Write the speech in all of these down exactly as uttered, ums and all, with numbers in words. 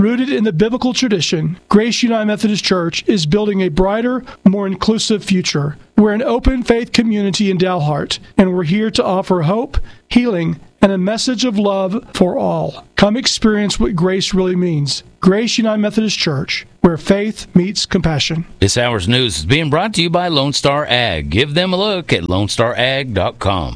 Rooted in the biblical tradition, Grace United Methodist Church is building a brighter, more inclusive future. We're an open faith community in Dalhart, and we're here to offer hope, healing, and a message of love for all. Come experience what grace really means. Grace United Methodist Church, where faith meets compassion. This hour's news is being brought to you by Lone Star Ag. Give them a look at lone star ag dot com.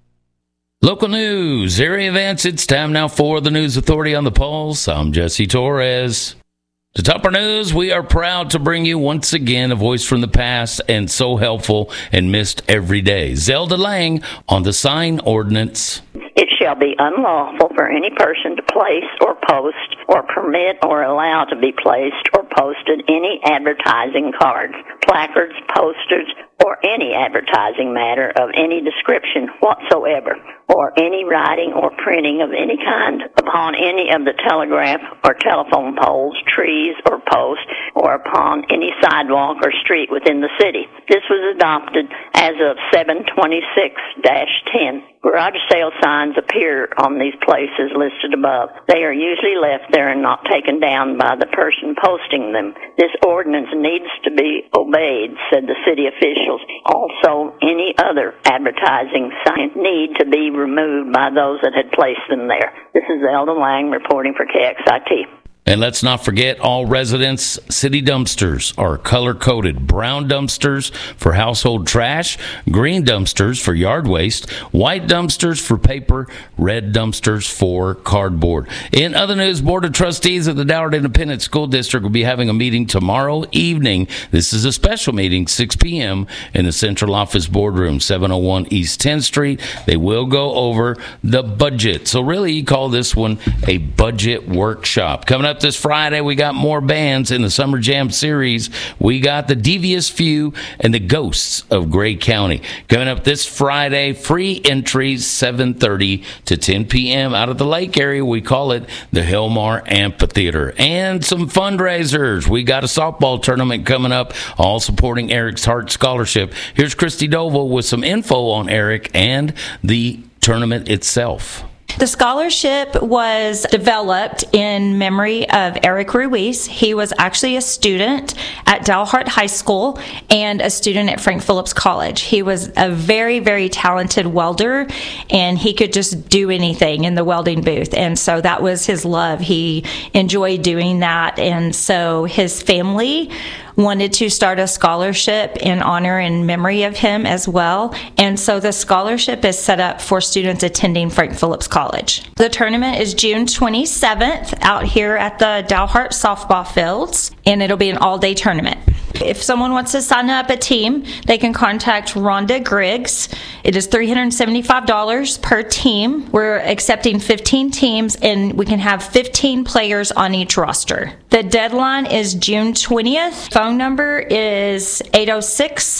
Local news, area events. It's time now for the News Authority on the Pulse. I'm Jesse Torres. To top our news, we are proud to bring you once again a voice from the past and so helpful and missed every day. Zelda Lang on the sign ordinance. It shall be unlawful for any person to place or post or permit or allow to be placed or posted any advertising cards, placards, posters, or any advertising matter of any description whatsoever, or any writing or printing of any kind upon any of the telegraph or telephone poles, trees, or posts, or upon any sidewalk or street within the city. This was adopted as of seven twenty-six dash ten. Garage sale signs appear on these places listed above. They are usually left there and not taken down by the person posting them. This ordinance needs to be obeyed, said the city officials. Also, any other advertising signs need to be removed by those that had placed them there. This is Zelda Lang reporting for K X I T. And let's not forget, all residents' city dumpsters are color-coded. Brown dumpsters for household trash, green dumpsters for yard waste, white dumpsters for paper, red dumpsters for cardboard. In other news, Board of Trustees of the Dalhart Independent School District will be having a meeting tomorrow evening. This is a special meeting, six p.m. in the Central Office Boardroom, seven oh one East tenth Street. They will go over the budget. So really, you call this one a budget workshop. Coming up this Friday, we got more bands in the Summer Jam series. We got the Devious Few and the Ghosts of Gray County. Coming up this Friday, free entries, seven thirty to ten p.m. out of the lake area. We call it the Hillmar Amphitheater. And some fundraisers. We got a softball tournament coming up, all supporting Eric's Heart Scholarship. Here's Christy Doval with some info on Eric and the tournament itself. The scholarship was developed in memory of Eric Ruiz. He was actually a student at Dalhart High School and a student at Frank Phillips College. He was a very, very talented welder, and he could just do anything in the welding booth. And so that was his love. He enjoyed doing that. And so his family wanted to start a scholarship in honor and memory of him as well. And so the scholarship is set up for students attending Frank Phillips College. The tournament is June twenty-seventh out here at the Dalhart softball fields, and it'll be an all-day tournament. If someone wants to sign up a team, they can contact Rhonda Griggs. It is three hundred seventy-five dollars per team. We're accepting fifteen teams, and we can have fifteen players on each roster. The deadline is June twentieth. Phone number is eight oh six,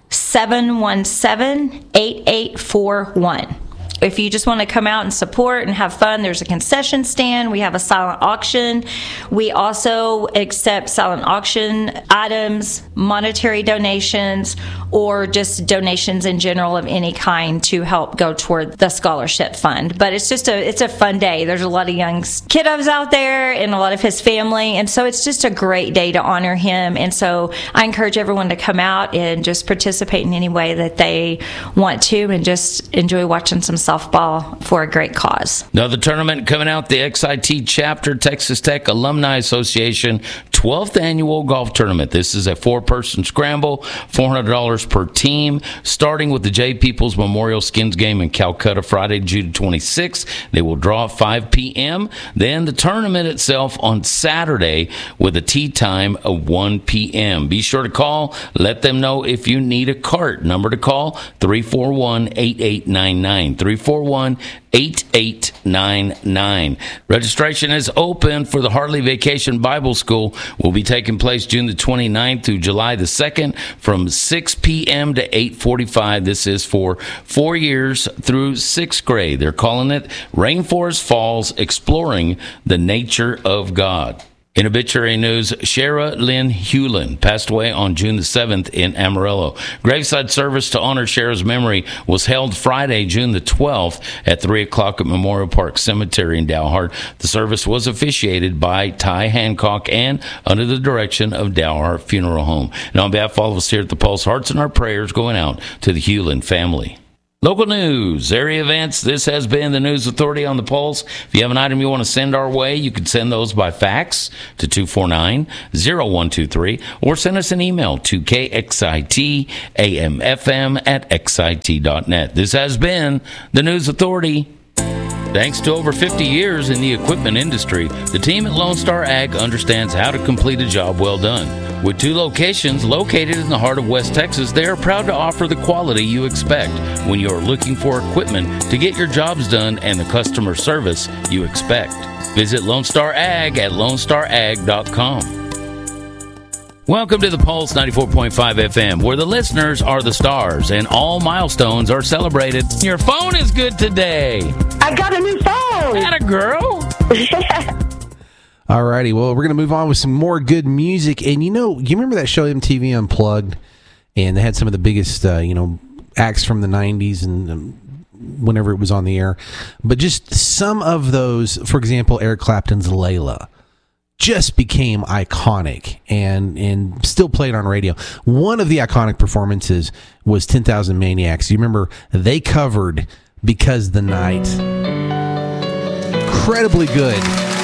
seven one seven, eight eight four one. If you just want to come out and support and have fun, there's a concession stand. We have a silent auction. We also accept silent auction items, monetary donations, or just donations in general of any kind to help go toward the scholarship fund. But it's just a it's a fun day. There's a lot of young kiddos out there and a lot of his family, and so it's just a great day to honor him. And so I encourage everyone to come out and just participate in any way that they want to, and just enjoy watching some softball for a great cause. Another tournament coming out, the X I T chapter, Texas Tech Alumni Association, twelfth annual golf tournament. This is a four-person scramble, four hundred dollars per team, starting with the J Peoples Memorial Skins game in Calcutta Friday, June twenty-sixth. They will draw at five p.m. Then the tournament itself on Saturday with a tee time of one p.m. Be sure to call. Let them know if you need a cart. Number to call, three four one, eight eight nine nine. three four one, eight eight nine nine. Registration is open for the Hartley Vacation Bible School. Will be taking place June the twenty-ninth through July the second from six p.m. to eight forty-five. This is for four years through sixth grade. They're calling it Rainforest Falls Exploring the Nature of God. In obituary news, Shara Lynn Hewlin passed away on June the seventh in Amarillo. Graveside service to honor Shara's memory was held Friday, June the twelfth at three o'clock at Memorial Park Cemetery in Dalhart. The service was officiated by Ty Hancock and under the direction of Dalhart Funeral Home. And on behalf of all of us here at the Pulse, hearts and our prayers going out to the Hewlin family. Local news, area events. This has been the News Authority on the Pulse. If you have an item you want to send our way, you can send those by fax to two four nine, zero one two three or send us an email to k x i t a m f m at x i t dot net. This has been the News Authority. Thanks to over fifty years in the equipment industry, the team at Lone Star Ag understands how to complete a job well done. With two locations located in the heart of West Texas, they are proud to offer the quality you expect when you are looking for equipment to get your jobs done and the customer service you expect. Visit Lone Star Ag at lone star ag dot com. Welcome to the Pulse ninety-four point five F M, where the listeners are the stars and all milestones are celebrated. Your phone is good today. I got a new phone. Atta girl. Alrighty, well, we're going to move on with some more good music. And, you know, you remember that show M T V Unplugged? And they had some of the biggest, uh, you know, acts from the nineties and um, whenever it was on the air. But just some of those, for example, Eric Clapton's Layla, just became iconic and, and still played on radio. One of the iconic performances was ten thousand Maniacs. You remember they covered Because the Night. Incredibly good.